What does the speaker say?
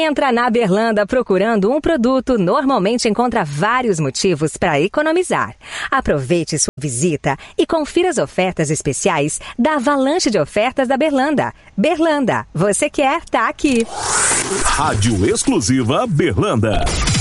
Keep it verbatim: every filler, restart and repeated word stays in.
entra na Berlanda procurando um produto, normalmente encontra vários motivos para economizar. Aproveite sua visita e confira as ofertas especiais da avalanche de ofertas da Berlanda. Berlanda, você quer, tá aqui. Rádio Exclusiva Berlanda.